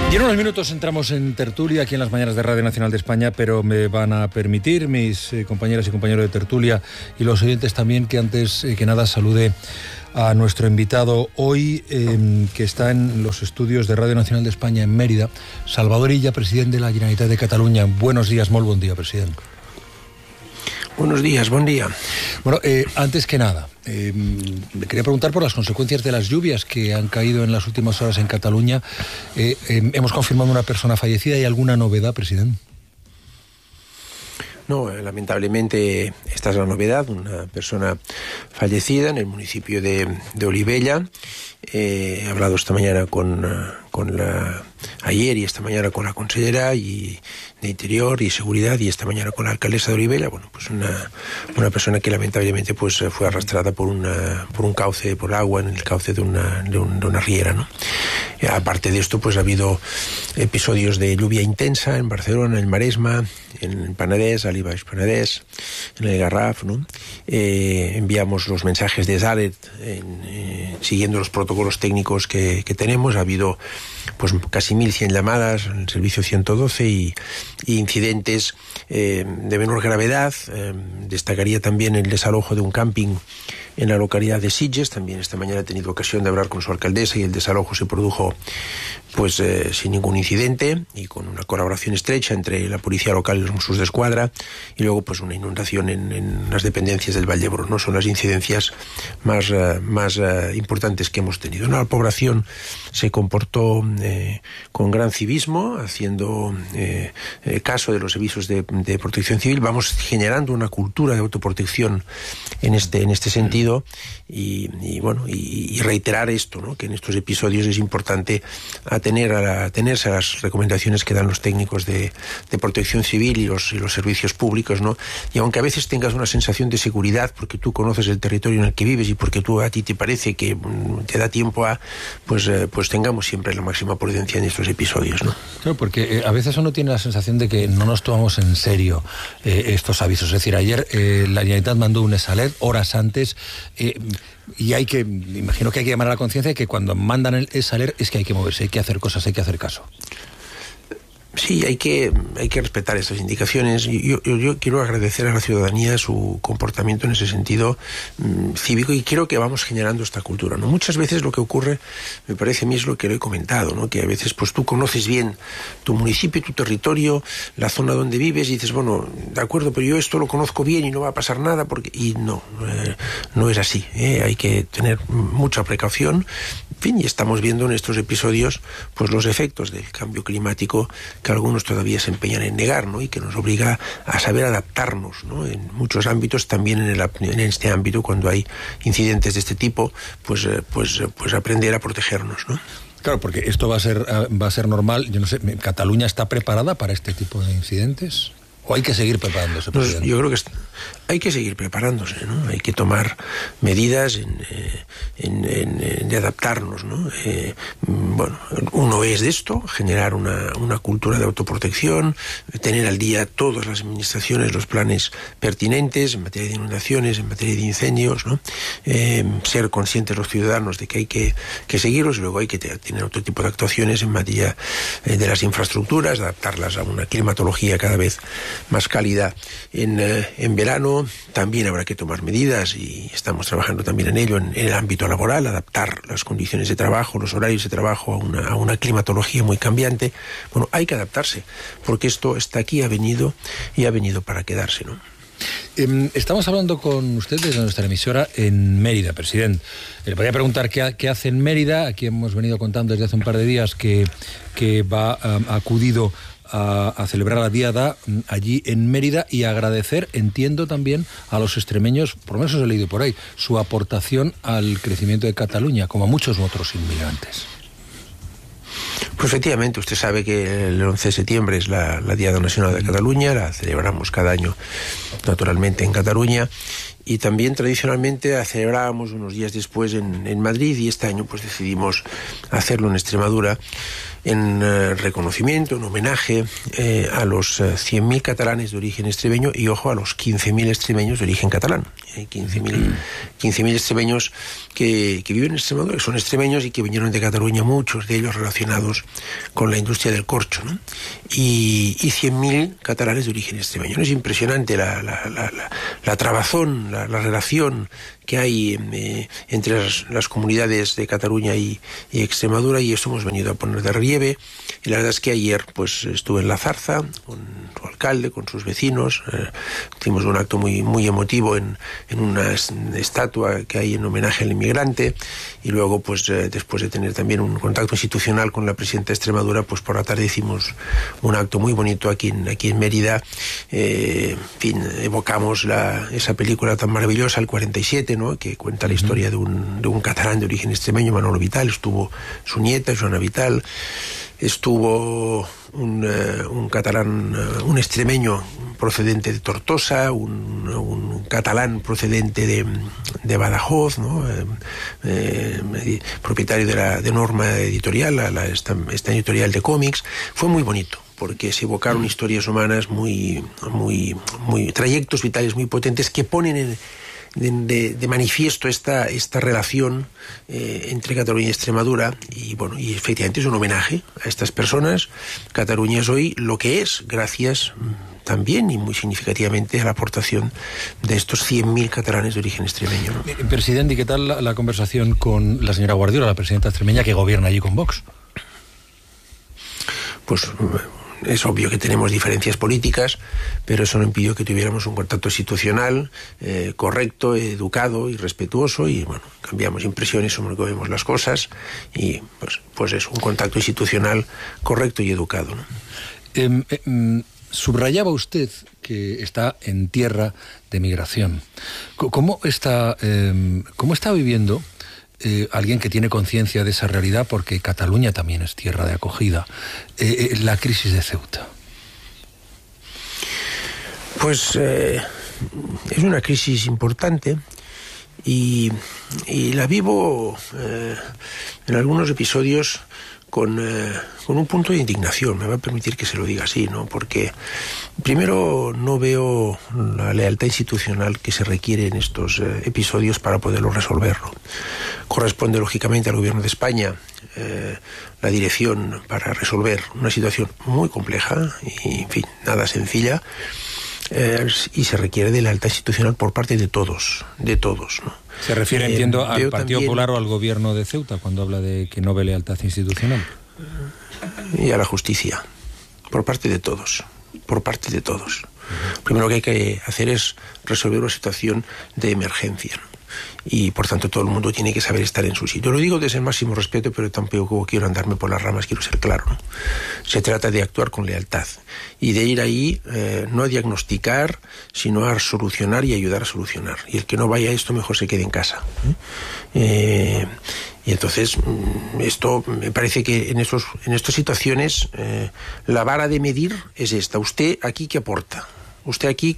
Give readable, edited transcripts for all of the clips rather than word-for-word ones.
Y en unos minutos entramos en tertulia aquí en las mañanas de Radio Nacional de España, pero me van a permitir mis compañeras y compañeros de tertulia y los oyentes también que antes que nada salude a nuestro invitado hoy, que está en los estudios de Radio Nacional de España en Mérida, Salvador Illa, presidente de la Generalitat de Cataluña. Buenos días, molt bon dia, presidente. Buenos días, buen día. Bueno, antes que nada, le quería preguntar por las consecuencias de las lluvias que han caído en las últimas horas en Cataluña. Hemos confirmado una persona fallecida. ¿Hay alguna novedad, presidente? No, lamentablemente esta es la novedad, una persona fallecida en el municipio de Olivella. He hablado esta mañana ayer y esta mañana con la consellera de Interior y Seguridad y esta mañana con la alcaldesa de Olivella. Bueno, pues una persona que lamentablemente pues fue arrastrada por un cauce, por agua en el cauce de una riera, ¿no? Aparte de esto, pues ha habido episodios de lluvia intensa en Barcelona, en el Maresma, en el Penedès, al Baix Penedès, en el Garraf, ¿no? Enviamos los mensajes de alert siguiendo los protocolos técnicos que tenemos. Ha habido pues casi 1.100 llamadas en el servicio 112 y incidentes de menor gravedad. Destacaría también el desalojo de un camping en la localidad de Sitges. También esta mañana he tenido ocasión de hablar con su alcaldesa y el desalojo se produjo pues sin ningún incidente y con una colaboración estrecha entre la policía local y los Mossos d'Esquadra. Y luego pues una inundación en las dependencias del Vallhebron, ¿no? Son las incidencias más importantes que hemos tenido, ¿no? La población se comportó con gran civismo, haciendo caso de los avisos de protección civil. Vamos generando una cultura de autoprotección en este sentido y reiterar esto, ¿no? Que en estos episodios es importante atenerse a las recomendaciones que dan los técnicos de protección civil y los servicios públicos, ¿no? Y aunque a veces tengas una sensación de seguridad porque tú conoces el territorio en el que vives y porque a ti te parece que te da tiempo a pues tengamos siempre la máxima prudencia en estos episodios, ¿no? Claro, porque a veces uno tiene la sensación de que no nos tomamos en serio estos avisos. Es decir, ayer la Generalitat mandó un alert horas antes y imagino que hay que llamar a la conciencia de que cuando mandan el alert es que hay que moverse, hay que hacer cosas, hay que hacer caso. Sí, hay que respetar estas indicaciones. Yo quiero agradecer a la ciudadanía su comportamiento en ese sentido cívico y creo que vamos generando esta cultura, ¿no? Muchas veces lo que ocurre, me parece a mí es lo que lo he comentado, ¿no? Que a veces pues tú conoces bien tu municipio, tu territorio, la zona donde vives y dices, bueno, de acuerdo, pero yo esto lo conozco bien y no va a pasar nada y no es así, ¿eh? Hay que tener mucha precaución. En fin, y estamos viendo en estos episodios pues los efectos del cambio climático que algunos todavía se empeñan en negar, ¿no? Y que nos obliga a saber adaptarnos, ¿no? En muchos ámbitos, también en este ámbito, cuando hay incidentes de este tipo, pues aprender a protegernos, ¿no? Claro, porque esto va a ser normal. Yo no sé, ¿Cataluña está preparada para este tipo de incidentes? ¿O hay que seguir preparándose? Pues yo creo que hay que seguir preparándose, ¿no? Hay que tomar medidas de adaptarnos, ¿no? Bueno, uno es de esto, generar una cultura de autoprotección, tener al día todas las administraciones los planes pertinentes en materia de inundaciones, en materia de incendios, ¿no? Ser conscientes los ciudadanos de que hay que seguirlos y luego hay que tener otro tipo de actuaciones en materia de las infraestructuras, adaptarlas a una climatología cada vez más cálida en verano. También habrá que tomar medidas y estamos trabajando también en ello en el ámbito laboral, adaptar las condiciones de trabajo, los horarios de trabajo a una climatología muy cambiante. Bueno, hay que adaptarse porque esto está aquí, ha venido para quedarse, ¿no? Estamos hablando con usted desde nuestra emisora en Mérida, presidente. Le podría preguntar qué hace en Mérida. Aquí hemos venido contando desde hace un par de días que ha acudido a celebrar la Diada allí en Mérida y agradecer, entiendo también, a los extremeños, por lo menos os he leído por ahí, su aportación al crecimiento de Cataluña, como a muchos otros inmigrantes. Pues efectivamente, usted sabe que el 11 de septiembre es la Diada Nacional de Cataluña, la celebramos cada año naturalmente en Cataluña y también tradicionalmente celebrábamos unos días después en Madrid, y este año pues decidimos hacerlo en Extremadura, en reconocimiento, en homenaje a los 100.000 catalanes de origen extremeño y, ojo, a los 15.000 extremeños de origen catalán. 15.000 extremeños que viven en Extremadura, que son extremeños y que vinieron de Cataluña, muchos de ellos relacionados con la industria del corcho, ¿no? Y 100.000 catalanes de origen extremeño. ¿No? Es impresionante la trabazón, la relación que hay entre las comunidades de Cataluña y Extremadura, y eso hemos venido a poner de relieve. Y la verdad es que ayer pues estuve en La Zarza con su alcalde, con sus vecinos, hicimos un acto muy emotivo en una estatua que hay en homenaje al inmigrante, y luego pues después de tener también un contacto institucional con la presidenta de Extremadura, pues por la tarde hicimos un acto muy bonito aquí en Mérida. En fin, evocamos esa película tan maravillosa, El 47, ¿no?, que cuenta la historia de un catalán de origen extremeño, Manolo Vital. Estuvo su nieta, Joana Vital. Estuvo un catalán, un extremeño procedente de Tortosa, un catalán procedente de Badajoz, ¿no? Propietario de Norma Editorial, esta editorial de cómics. Fue muy bonito, porque se evocaron historias humanas trayectos vitales muy potentes que ponen de manifiesto esta relación entre Cataluña y Extremadura, y bueno, y efectivamente es un homenaje a estas personas. Cataluña es hoy lo que es gracias también y muy significativamente a la aportación de estos 100.000 catalanes de origen extremeño, ¿no? Presidente, ¿y qué tal la conversación con la señora Guardiola, la presidenta extremeña que gobierna allí con Vox? Pues es obvio que tenemos diferencias políticas, pero eso no impidió que tuviéramos un contacto institucional correcto, educado y respetuoso, y bueno, cambiamos impresiones sobre cómo vemos las cosas, y pues es un contacto institucional correcto y educado, ¿no? Subrayaba usted que está en tierra de migración. ¿Cómo está viviendo alguien que tiene conciencia de esa realidad, porque Cataluña también es tierra de acogida, la crisis de Ceuta? Pues es una crisis importante, y la vivo en algunos episodios con un punto de indignación. Me va a permitir que se lo diga así, ¿no? Porque primero no veo la lealtad institucional que se requiere en estos episodios para poderlo resolverlo. Corresponde lógicamente al Gobierno de España la dirección para resolver una situación muy compleja y, en fin, nada sencilla, y se requiere de lealtad institucional por parte de todos, ¿no? Se refiere, entiendo, al Partido Popular o al Gobierno de Ceuta cuando habla de que no ve lealtad institucional. Y a la justicia, por parte de todos. Primero que hay que hacer es resolver una situación de emergencia, ¿no? Y por tanto todo el mundo tiene que saber estar en su sitio. Lo digo desde el máximo respeto, pero tampoco quiero andarme por las ramas, quiero ser claro, ¿no? Se trata de actuar con lealtad y de ir ahí no a diagnosticar, sino a solucionar y ayudar a solucionar. Y el que no vaya a esto mejor se quede en casa. Y entonces esto me parece que en estas situaciones la vara de medir es esta. ¿Usted aquí qué aporta? ¿Usted aquí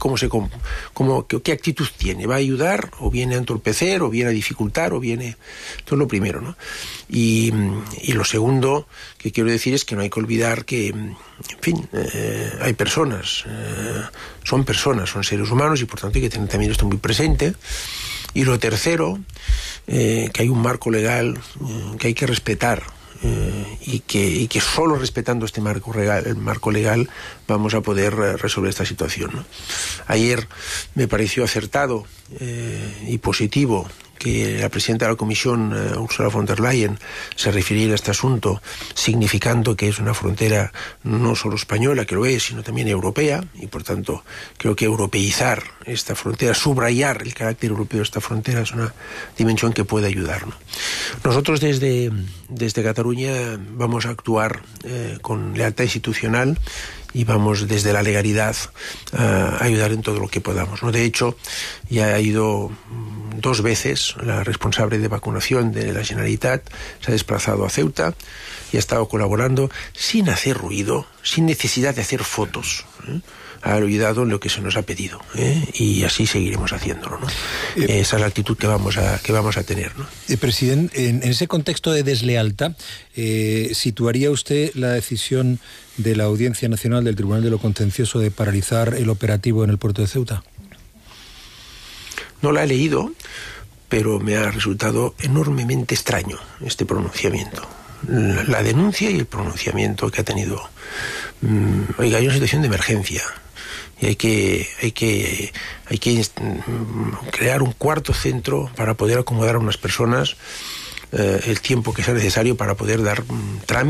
qué actitud tiene? ¿Va a ayudar o viene a entorpecer o viene a dificultar o viene...? Esto es lo primero, ¿no? Y lo segundo que quiero decir es que no hay que olvidar que, en fin, hay personas, son seres humanos, y por tanto hay que tener también esto muy presente. Y lo tercero, que hay un marco legal que hay que respetar, y que solo respetando este marco legal vamos a poder resolver esta situación, ¿no? Ayer me pareció acertado y positivo que la presidenta de la Comisión, Ursula von der Leyen, se refiriera a este asunto, significando que es una frontera no solo española, que lo es, sino también europea, y por tanto creo que europeizar esta frontera, subrayar el carácter europeo de esta frontera, es una dimensión que puede ayudarnos. Nosotros desde Cataluña vamos a actuar con lealtad institucional, y vamos desde la legalidad a ayudar en todo lo que podamos, ¿no? De hecho, ya ha ido 2 veces la responsable de vacunación de la Generalitat se ha desplazado a Ceuta y ha estado colaborando sin hacer ruido, sin necesidad de hacer fotos. Ha olvidado lo que se nos ha pedido, y así seguiremos haciéndolo, ¿no? Esa es la actitud que vamos a tener, ¿no? Presidente, en ese contexto de deslealtad, ¿situaría usted la decisión de la Audiencia Nacional del Tribunal de lo Contencioso de paralizar el operativo en el puerto de Ceuta? No la he leído, pero me ha resultado enormemente extraño este pronunciamiento. La denuncia y el pronunciamiento que ha tenido. Oiga, hay una situación de emergencia y hay que crear un cuarto centro para poder acomodar a unas personas el tiempo que sea necesario para poder dar trámite